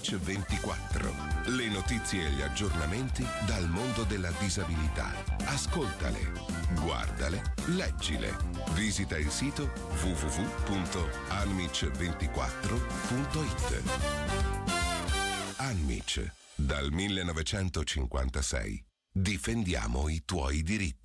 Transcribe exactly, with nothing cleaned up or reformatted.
Anmic ventiquattro. Le notizie e gli aggiornamenti dal mondo della disabilità. Ascoltale, guardale, leggile. Visita il sito w w w punto anmic ventiquattro punto it. Anmic, dal millenovecentocinquantasei. Difendiamo i tuoi diritti.